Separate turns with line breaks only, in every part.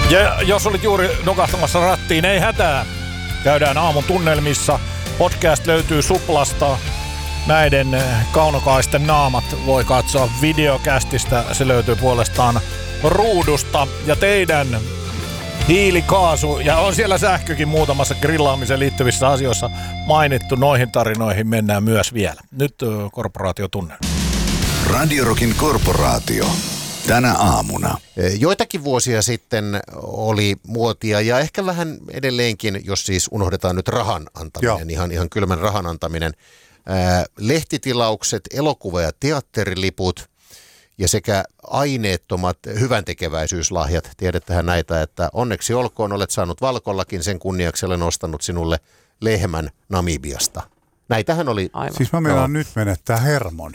Ja jos olit juuri nukahtamassa rattiin, ei hätää. Käydään aamun tunnelmissa. Podcast löytyy Suplasta. Näiden kaunokaisten naamat voi katsoa videokästistä. Se löytyy puolestaan ruudusta. Ja teidän hiilikaasu, ja on siellä sähkökin muutamassa grillaamiseen liittyvissä asioissa mainittu. Noihin tarinoihin mennään myös vielä. Nyt korporaatiotunnelma.
Radio Rockin korporaatio. Tänä aamuna.
Joitakin vuosia sitten oli muotia ja ehkä vähän edelleenkin, jos siis unohdetaan nyt rahan antaminen, ihan kylmän rahan antaminen. Lehtitilaukset, elokuva- ja teatteriliput ja sekä aineettomat hyväntekeväisyyslahjat. Tiedättehän näitä, että onneksi olkoon, olet saanut Valkollakin, sen kunniaksi olen ostanut sinulle lehmän Namibiasta. Näitähän oli...
Aivan. Siis mä meinaan nyt menettää hermoni.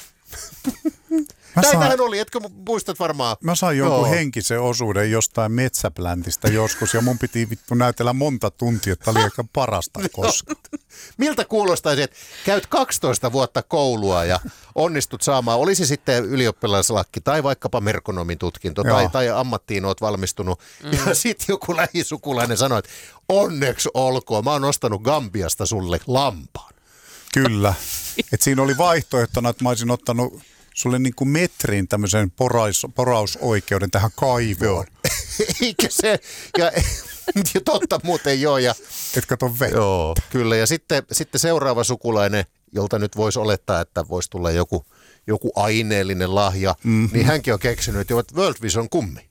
Näitähän oli, etkö muistat varmaan?
Mä sain jonkun henkisen osuuden jostain metsäpläntistä joskus ja mun piti vittu näytellä monta tuntia, että oli aika parasta koskaan.
Miltä kuulostaisi, että käyt 12 vuotta koulua ja onnistut saamaan, olisi sitten ylioppilaslakki tai vaikkapa merkonomin tutkinto tai ammattiin oot valmistunut. Ja sitten joku lähisukulainen sanoi, että onneksi olkoon, mä oon ostanut Gambiasta sulle lampaan.
Kyllä, että siinä oli vaihtoehtona, että mä olisin ottanut sulle niin kuin metrin tämmöisen porausoikeuden tähän kaivoon.
Eikä se, ja totta muuten joo. Ja,
et kato vettä.
Joo, kyllä. Ja sitten seuraava sukulainen, jolta nyt voisi olettaa, että voisi tulla joku aineellinen lahja, niin hänkin on keksinyt, että World Vision kummi.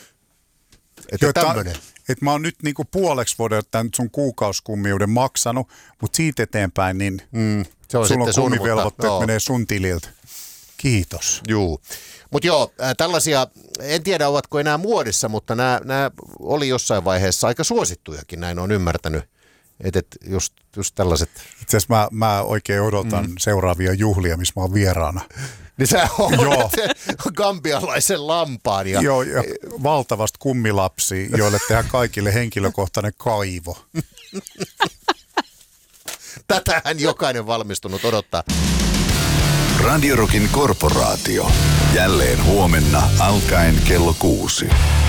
Että tämmöinen.
Että mä oon nyt niinku puoleksi vuodelta tämän sun kuukausikummiuden maksanut, mutta siitä eteenpäin niin
se on
sulla on kummivelvoitteet menee sun tililtä. Kiitos.
Juu. Mutta joo, tällaisia, en tiedä ovatko enää muodissa, mutta nämä oli jossain vaiheessa aika suosittujakin, näin on ymmärtänyt. Että just tällaiset.
Itse asiassa mä oikein odotan seuraavia juhlia, missä mä oon vieraana.
Niin sä olet gambialaisen lampaan. Ja
valtavasti kummilapsia, joille tehdään kaikille henkilökohtainen kaivo.
Tätähän jokainen valmistunut odottaa.
Radio Rockin korporaatio. Jälleen huomenna alkaen kello 6.